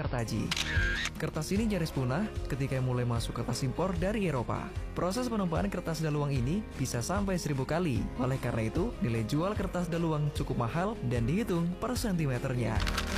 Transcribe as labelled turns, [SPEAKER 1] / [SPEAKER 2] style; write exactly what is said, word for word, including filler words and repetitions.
[SPEAKER 1] Kartaji. Kertas ini nyaris punah ketika mulai masuk kertas impor dari Eropa. Proses penumpahan kertas daluang ini bisa sampai seribu kali. Oleh karena itu, nilai jual kertas daluang cukup mahal dan dihitung per sentimeternya.